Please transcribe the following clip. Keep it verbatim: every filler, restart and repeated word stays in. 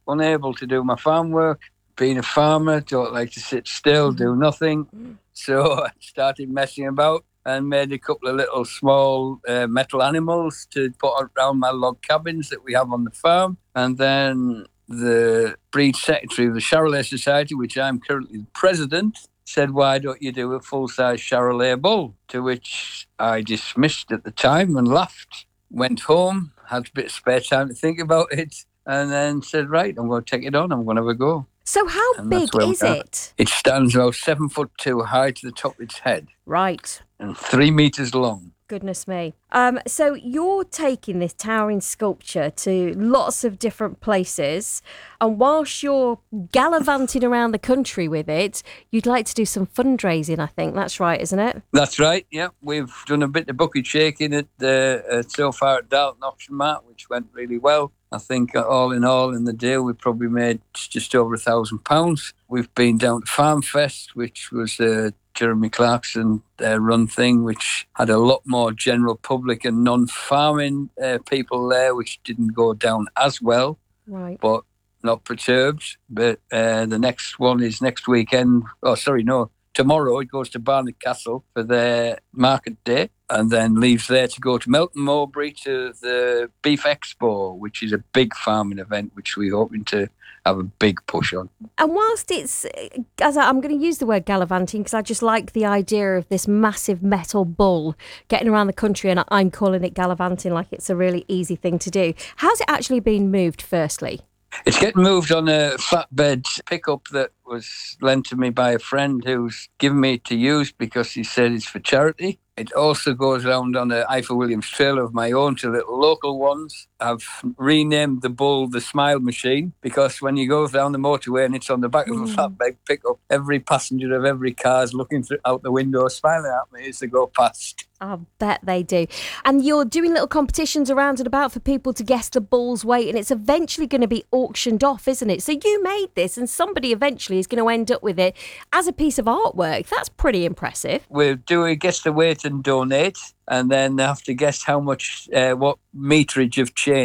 unable to do my farm work. Being a farmer, don't like to sit still, do nothing. So I started messing about and made a couple of little small uh, metal animals to put around my log cabins that we have on the farm. And then the breed secretary of the Charolais Society, which I'm currently the president, said, why don't you do a full-size Charolais bull? To which I dismissed at the time and laughed. Went home, had a bit of spare time to think about it, and then said, right, I'm going to take it on. I'm going to have a go. So how And big is it? It stands about seven foot two high to the top of its head. Right. And three metres long. Goodness me. Um, so you're taking this towering sculpture to lots of different places, and whilst you're gallivanting around the country with it, you'd like to do some fundraising, I think. That's right, isn't it? That's right, yeah. We've done a bit of bucket shaking at, uh, at so far at Dalton Auction Mart, which went really well. I think all in all in the day we probably made just over a thousand pounds. We've been down to Farm Fest, which was a Jeremy Clarkson uh, run thing, which had a lot more general public and non-farming uh, people there, which didn't go down as well. Right. But not perturbed. But uh, the next one is next weekend. Oh, sorry, no. Tomorrow it goes to Barnet Castle for their market day, and then leaves there to go to Melton Mowbray to the Beef Expo, which is a big farming event, which we're hoping to have a big push on. And whilst it's, as I, I'm going to use the word gallivanting because I just like the idea of this massive metal bull getting around the country, and I'm calling it gallivanting like it's a really easy thing to do. How's it actually being moved, firstly? It's getting moved on a flatbed pickup that was lent to me by a friend who's given me to use because he said it's for charity. It also goes around on a Ifor Williams trailer of my own to little local ones. I've renamed the bull the Smile Machine because when you go down the motorway and it's on the back of a Mm. flatbed pickup, every passenger of every car is looking through, out the window, smiling at me as they go past. I bet they do. And you're doing little competitions around and about for people to guess the bull's weight, and it's eventually going to be auctioned off, isn't it? So you made this, and somebody eventually is going to end up with it as a piece of artwork. That's pretty impressive. We're doing guess the weight and donate, and then they have to guess how much, uh, what meterage of chain